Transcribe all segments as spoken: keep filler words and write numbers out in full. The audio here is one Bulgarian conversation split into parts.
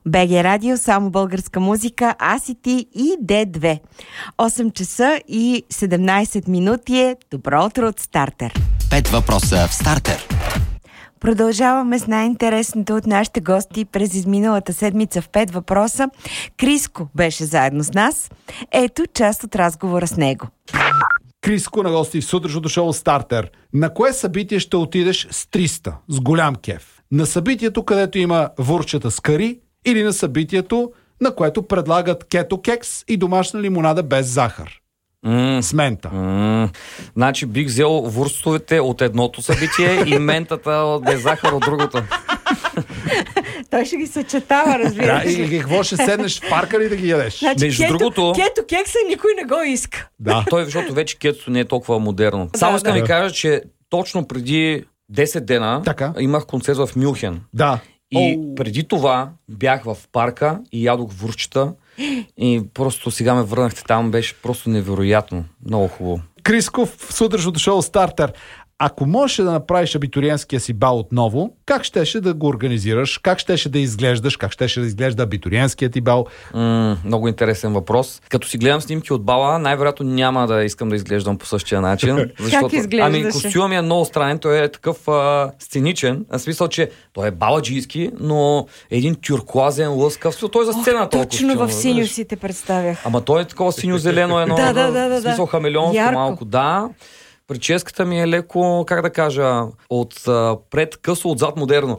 БГ Радио, само българска музика, аз и ти и Д две. осем часа и седемнайсет минути е. Добро утро от Стартер. Пет въпроса в Стартер. Продължаваме с най-интересното от нашите гости през изминалата седмица в Пет въпроса. Криско беше заедно с нас. Ето част от разговора с него. Криско на гости в сутрешното шоу Стартер. На кое събитие ще отидеш с триста, с голям кеф? На събитието, където има вурчета с кари, или на събитието, на което предлагат кето кекс и домашна лимонада без захар? Mm. С мента. Mm. Значи бих взел вурстовете от едното събитие и ментата без захар от другото. Той ще ги съчетава, разбира се. Да, и какво ще седнеш в парка ли да ги ядеш? Значи, Между кето, другото... кето кекса никой не го иска. Да. Той, защото вече кетото не е толкова модерно. Само Да, искам да. ви кажа, че точно преди десет дена Така. имах концерт в Мюнхен. Да. И О. преди това бях в парка и ядох вурчета. И просто сега ме върнахте там, беше просто невероятно. Много хубаво. Криско в сутрешното шоу Стартер. Ако можеш да направиш абитуриентския си бал отново, как щеше да го организираш? Как щеше да изглеждаш? Как щеше да изглежда абитуриентският ти бал? М, много интересен въпрос. Като си гледам снимки от бала, най-вероятно няма да искам да изглеждам по същия начин. Защото, изглеждаше? ами костюмът ми е много странен, той е такъв а, сценичен. В смисъл, че той е баладжийски, но е един тюркуазен, лъскав. Той е за сцената. този Точно костюм, в синьо разбираш? си те представях. Ама той е такова синьо-зелено едно. Да, да, да, да, в смисъл да. хамелеонско Ярко. малко. Да. Прическата ми е леко, как да кажа, от а, пред късо, отзад модерно.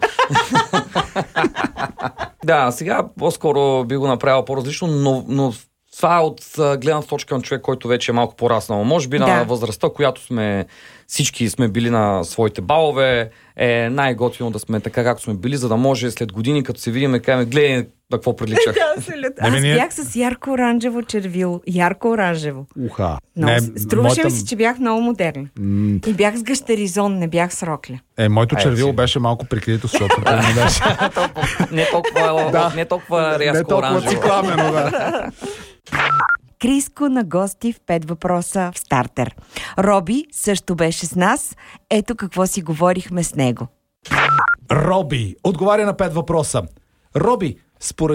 Да, сега по-скоро би го направил по-различно, но, но това е от а, гледна точка на човек, който вече е малко по-раснал. Може би на Да. възрастта, която сме всички сме били на своите балове, е най-готино да сме така, както сме били, за да може след години, като се видим, да кажем, гледай на какво приличах. Да, абсолютно. Не, Аз не, не. бях с ярко-оранжево червило. Ярко-оранжево. Уха. Много, Не, струваше моята- ми се, че бях много модерна. М, И бях с гъщеризон, не бях с рокля. Е, моето Ай, червило си. беше малко прикрито, защото той не беше. Не толкова, Да. не толкова Не рязко толкова оранжево. цикламено, да. Криско на гости в Пет въпроса в Стартер. Роби също беше с нас. Ето какво си говорихме с него. Роби отговаря на пет въпроса. Роби, според